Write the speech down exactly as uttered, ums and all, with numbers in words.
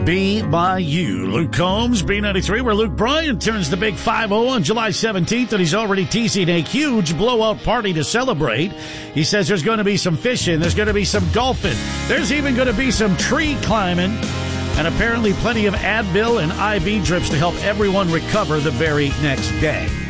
Be by you. Luke Combs, B ninety-three, where Luke Bryan turns the big five oh on July seventeenth, and he's already teasing a huge blowout party to celebrate. He says there's going to be some fishing, there's going to be some golfing, there's even going to be some tree climbing, and apparently plenty of Advil and I V drips to help everyone recover the very next day.